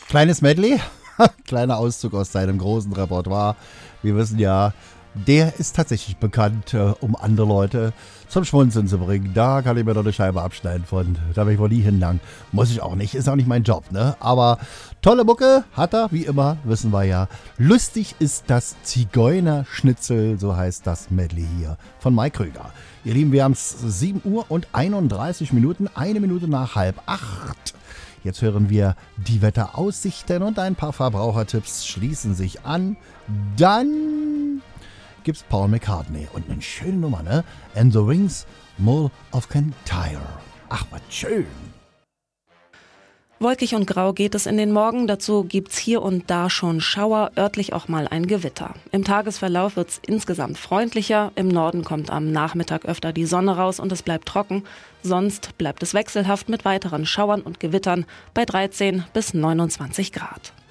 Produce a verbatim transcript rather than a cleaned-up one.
Kleines Medley, kleiner Auszug aus seinem großen Repertoire. Wir wissen ja, der ist tatsächlich bekannt, äh, um andere Leute zum Schmunzeln zu bringen. Da kann ich mir doch eine Scheibe abschneiden von. Da will ich wohl nie hinlangen. Muss ich auch nicht, ist auch nicht mein Job, ne? Aber tolle Mucke hat er, wie immer, wissen wir ja. Lustig ist das Zigeunerschnitzel, so heißt das Medley hier von Mike Krüger. Ihr Lieben, wir haben es sieben Uhr und einunddreißig Minuten, eine Minute nach halb acht. Jetzt hören wir die Wetteraussichten und ein paar Verbrauchertipps schließen sich an. Dann gibt's Paul McCartney und eine schöne Nummer, ne? And the Rings, Mole of Kintyre. Ach, was schön. Wolkig und grau geht es in den Morgen, dazu gibt's hier und da schon Schauer, örtlich auch mal ein Gewitter. Im Tagesverlauf wird's insgesamt freundlicher, im Norden kommt am Nachmittag öfter die Sonne raus und es bleibt trocken. Sonst bleibt es wechselhaft mit weiteren Schauern und Gewittern bei dreizehn bis neunundzwanzig Grad.